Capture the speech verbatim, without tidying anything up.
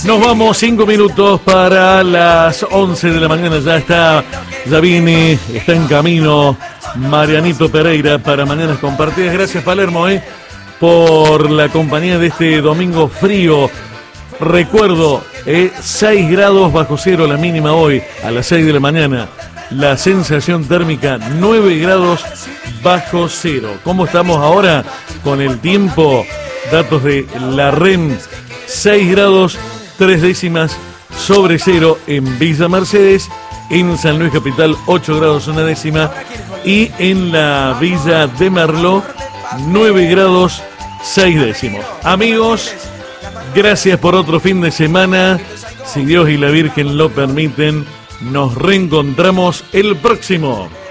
Nos vamos, cinco minutos para las once de la mañana. Ya está, ya viene, está en camino Marianito Pereira para Mañanas Compartidas. Gracias, Palermo, eh, por la compañía de este domingo frío. Recuerdo, eh, seis grados bajo cero la mínima hoy a las seis de la mañana. La sensación térmica nueve grados bajo cero. ¿Cómo estamos ahora con el tiempo? Datos de la REM, seis grados tres décimas sobre cero en Villa Mercedes, en San Luis Capital ocho grados una décima y en la Villa de Merlo nueve grados seis décimos. Amigos, gracias por otro fin de semana. Si Dios y la Virgen lo permiten, nos reencontramos el próximo.